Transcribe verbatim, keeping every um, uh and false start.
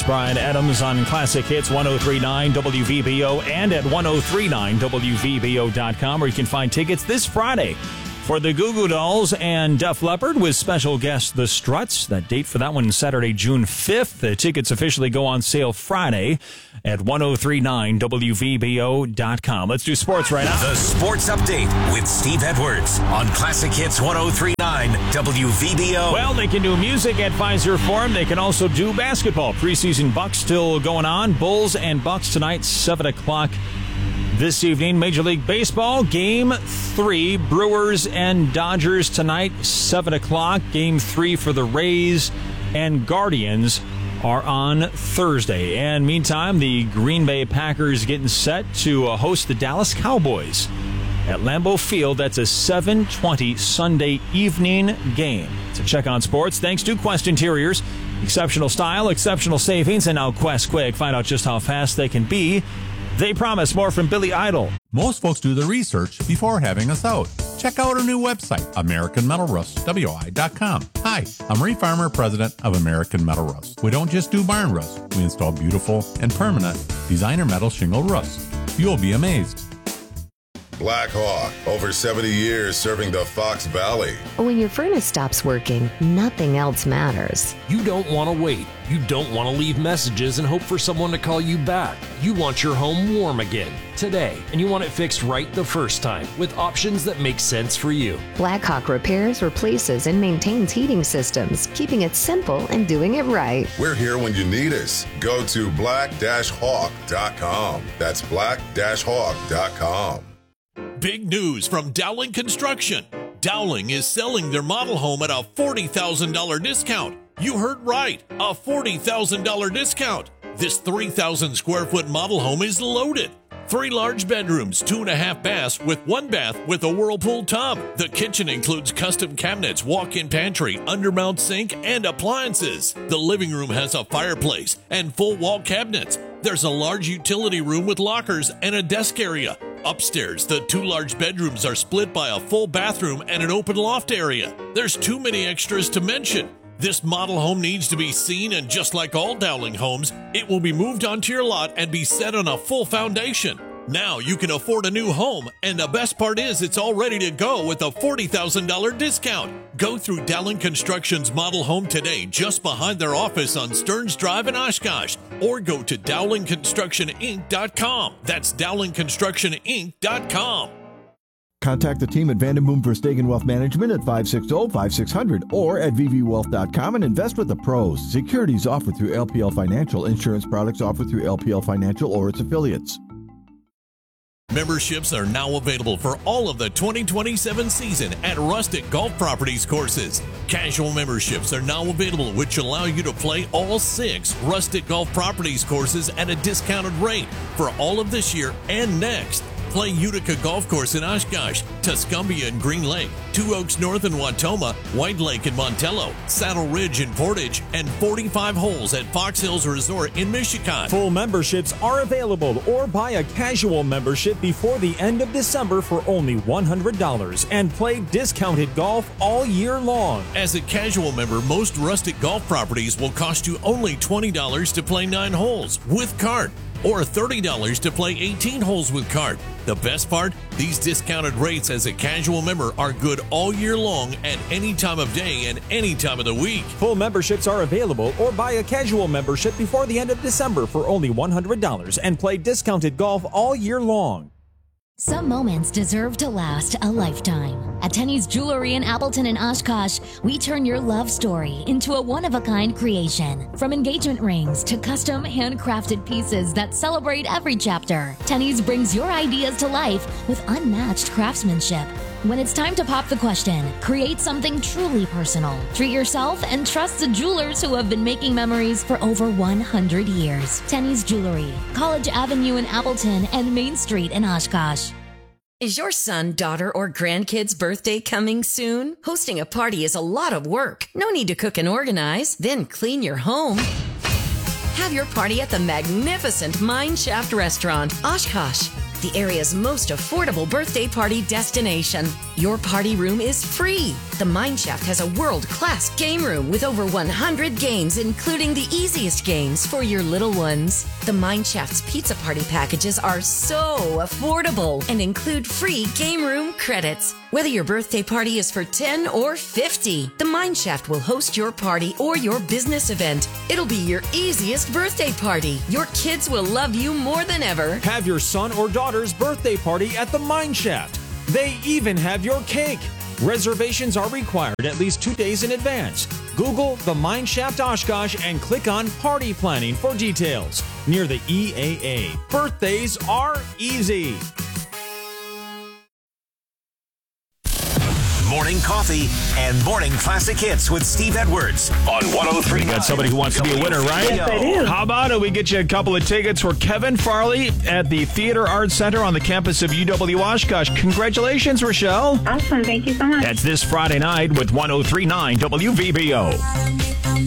Brian Adams on Classic Hits one oh three point nine W V B O and at ten thirty-nine W V B O dot com, where you can find tickets this Friday for the Goo Goo Dolls and Def Leppard with special guest The Struts. That date for that one is Saturday, June fifth. The tickets officially go on sale Friday at ten thirty-nine W V B O dot com. Let's do sports right now. The Sports Update with Steve Edwards on Classic Hits ten thirty-nine W V B O. Well, they can do music at Pfizer Forum. They can also do basketball. Preseason Bucks still going on. Bulls and Bucks tonight, seven o'clock. This evening, Major League Baseball, Game three, Brewers and Dodgers tonight, seven o'clock. Game three for the Rays and Guardians are on Thursday. And meantime, the Green Bay Packers getting set to uh, host the Dallas Cowboys at Lambeau Field. That's a seven twenty Sunday evening game. To check on sports, thanks to Quest Interiors. Exceptional style, exceptional savings, and now Quest Quick. Find out just how fast they can be. They promise. More from Billy Idol. Most folks do the research before having us out. Check out our new website, American Metal Rust W I dot com. Hi, I'm Ray Farmer, president of American Metal Rust. We don't just do barn rust. We install beautiful and permanent designer metal shingle rust. You'll be amazed. Black Hawk, over seventy years serving the Fox Valley. When your furnace stops working, nothing else matters. You don't want to wait. You don't want to leave messages and hope for someone to call you back. You want your home warm again, today, and you want it fixed right the first time with options that make sense for you. Blackhawk repairs, replaces, and maintains heating systems, keeping it simple and doing it right. We're here when you need us. Go to black hawk dot com. That's black hawk dot com. Big news from Dowling Construction. Dowling is selling their model home at a forty thousand dollars discount. You heard right, a forty thousand dollars discount. This three thousand square foot model home is loaded. Three large bedrooms, two and a half baths with one bath with a whirlpool tub. The kitchen includes custom cabinets, walk-in pantry, undermount sink, and appliances. The living room has a fireplace and full wall cabinets. There's a large utility room with lockers and a desk area. Upstairs, the two large bedrooms are split by a full bathroom and an open loft area. There's too many extras to mention. This model home needs to be seen, and just like all Dowling homes, it will be moved onto your lot and be set on a full foundation. Now you can afford a new home, and the best part is it's all ready to go with a forty thousand dollars discount. Go through Dowling Construction's model home today just behind their office on Stearns Drive in Oshkosh, or go to dowling construction inc dot com. That's dowling construction inc dot com. Contact the team at Vandenboom Verstegen Wealth Management at five six zero, five six zero zero or at v v wealth dot com and invest with the pros. Securities offered through L P L Financial. Insurance products offered through L P L Financial or its affiliates. Memberships are now available for all of the twenty twenty-seven season at Rustic Golf Properties courses. Casual memberships are now available, which allow you to play all six Rustic Golf Properties courses at a discounted rate for all of this year and next. Play Utica Golf Course in Oshkosh, Tuscumbia and Green Lake, Two Oaks North in Watoma, White Lake in Montello, Saddle Ridge in Portage, and forty-five holes at Fox Hills Resort in Michigan. Full memberships are available, or buy a casual membership before the end of December for only one hundred dollars and play discounted golf all year long. As a casual member, most Rustic Golf Properties will cost you only twenty dollars to play nine holes with cart, or thirty dollars to play eighteen holes with cart. The best part? These discounted rates as a casual member are good all year long at any time of day and any time of the week. Full memberships are available, or buy a casual membership before the end of December for only one hundred dollars and play discounted golf all year long. Some moments deserve to last a lifetime. At Tenny's Jewelry in Appleton and Oshkosh, we turn your love story into a one-of-a-kind creation. From engagement rings to custom handcrafted pieces that celebrate every chapter, Tenny's brings your ideas to life with unmatched craftsmanship. When it's time to pop the question, create something truly personal. Treat yourself and trust the jewelers who have been making memories for over one hundred years. Tenny's Jewelry, College Avenue in Appleton and Main Street in Oshkosh. Is your son, daughter, or grandkid's birthday coming soon? Hosting a party is a lot of work. No need to cook and organize, then clean your home. Have your party at the magnificent Mine Shaft Restaurant, Oshkosh, the area's most affordable birthday party destination. Your party room is free. The Mineshaft has a world-class game room with over one hundred games, including the easiest games for your little ones. The Mineshaft's pizza party packages are so affordable and include free game room credits. Whether your birthday party is for ten or fifty, the Mineshaft will host your party or your business event. It'll be your easiest birthday party. Your kids will love you more than ever. Have your son or daughter's birthday party at the Mineshaft. They even have your cake. Reservations are required at least two days in advance. Google the Mineshaft Oshkosh and click on Party Planning for details. Near the E A A. Birthdays are easy. Morning coffee and morning classic hits with Steve Edwards on one oh three. We got somebody who wants to be a winner, right? Yes, I do. How about it? We get you a couple of tickets for Kevin Farley at the Theater Arts Center on the campus of U W Oshkosh. Congratulations, Rochelle. Awesome. Thank you so much. That's this Friday night with one oh three point nine W V B O.